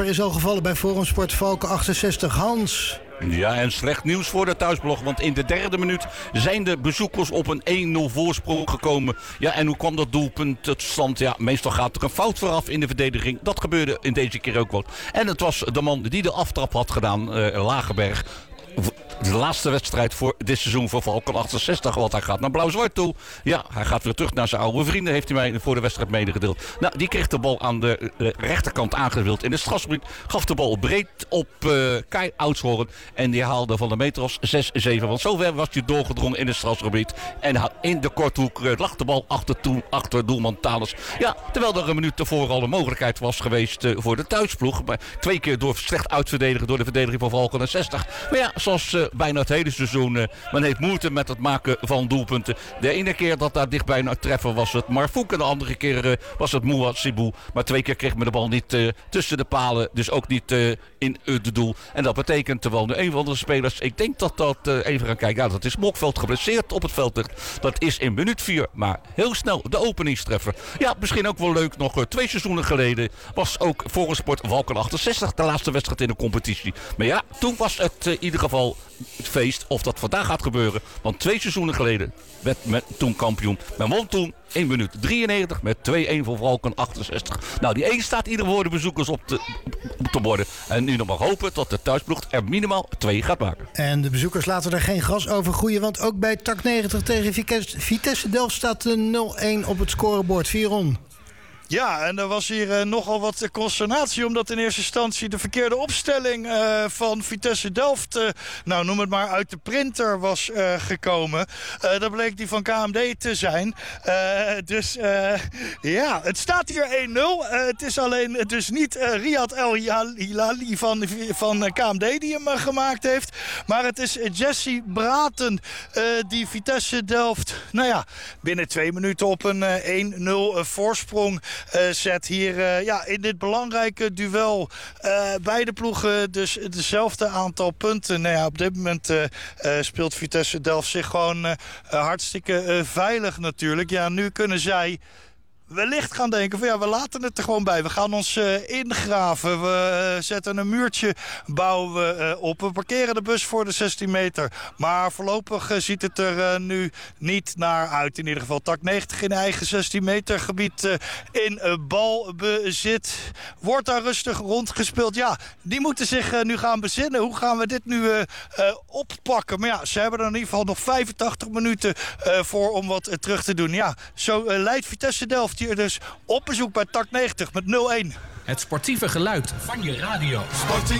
is al gevallen bij Forumsport Valken 68. Hans. Ja, en slecht nieuws voor de thuisblog. Want in de derde minuut zijn de bezoekers op een 1-0 voorsprong gekomen. Ja, en hoe kwam dat doelpunt tot stand? Ja, meestal gaat er een fout vooraf in de verdediging. Dat gebeurde in deze keer ook wel. En het was de man die de aftrap had gedaan, Lagerberg. De laatste wedstrijd voor dit seizoen voor Valken 68. Want hij gaat naar Blauw-Zwart toe. Ja, hij gaat weer terug naar zijn oude vrienden. Heeft hij mij voor de wedstrijd medegedeeld. Nou, die kreeg de bal aan de rechterkant aangewild in de strafgebied. Gaf de bal breed op Kai Oudshoorn. En die haalde van de meter of 6-7. Want zover was hij doorgedrongen in het strafgebied. En in de korthoek lag de bal achter doelman Thales. Ja, terwijl er een minuut tevoren al een mogelijkheid was geweest voor de thuisploeg. Maar 2 keer door slecht uitverdedigen door de verdediging van Valken 60. Maar ja, zoals bijna het hele seizoen. Men heeft moeite met het maken van doelpunten. De ene keer dat daar dichtbij naar treffen was het Marfouk. En de andere keer was het Mouad Sibou. Maar 2 keer kreeg men de bal niet tussen de palen. Dus ook niet in het doel. En dat betekent, terwijl nu een van de spelers, ik denk dat even gaan kijken. Ja, dat is Mokveld geblesseerd op het veld ligt. Dat is in minuut 4. Maar heel snel de openingstreffer. Ja, misschien ook wel leuk. Nog 2 seizoenen geleden was ook Forumsport Valken 68 de laatste wedstrijd in de competitie. Maar ja, toen was het in ieder geval het feest. Of dat vandaag gaat gebeuren. Want 2 seizoenen geleden werd men toen kampioen. Men won toen 1 minuut 93 met 2-1 voor Valken 68. Nou, die 1 staat ieder voor de bezoekers op te borden. En nu nog maar hopen dat de thuisploeg er minimaal 2 gaat maken. En de bezoekers laten er geen gras over groeien. Want ook bij TAC 90 tegen Vitesse Delft staat 0-1 op het scorebord. Viron. Ja, en er was hier nogal wat consternatie, omdat in eerste instantie de verkeerde opstelling van Vitesse Delft, nou noem het maar, uit de printer was gekomen. Dat bleek die van KMD te zijn. Ja, het staat hier 1-0. Het is alleen dus niet Riyad El Hilali van KMD die hem gemaakt heeft. Maar het is Jesse Braten die Vitesse Delft, nou ja, binnen 2 minuten op een 1-0 voorsprong zet hier in dit belangrijke duel. Beide ploegen dus hetzelfde aantal punten. Nou ja, op dit moment speelt Vitesse Delft zich gewoon hartstikke veilig natuurlijk. Ja, nu kunnen zij wellicht gaan denken van ja, we laten het er gewoon bij. We gaan ons ingraven. We zetten een muurtje, bouwen we op. We parkeren de bus voor de 16 meter. Maar voorlopig ziet het er nu niet naar uit. In ieder geval TAC 90 in eigen 16 meter gebied in balbezit. Wordt daar rustig rondgespeeld. Ja, die moeten zich nu gaan bezinnen. Hoe gaan we dit nu oppakken? Maar ja, ze hebben er in ieder geval nog 85 minuten voor om wat terug te doen. Ja, zo leidt Vitesse Delft hier dus op bezoek bij TAC 90 met 0-1. Het sportieve geluid van je radio. Sporting